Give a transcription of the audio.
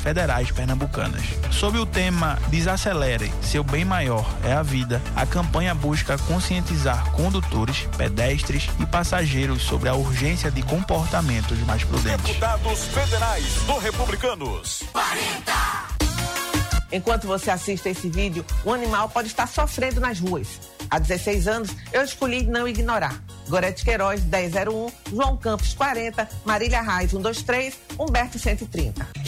federais pernambucanas. Sob o tema Desacelere, seu bem maior é a vida, a campanha busca conscientizar condutores, pedestres e passageiros sobre a urgência de comportamentos mais prudentes. Deputados federais do Republicanos. 40! Enquanto você assiste esse vídeo, um animal pode estar sofrendo nas ruas. Há 16 anos, eu escolhi não ignorar. Gorete Queiroz, 1001, João Campos, 40, Marília Reis, 123, Humberto, 130.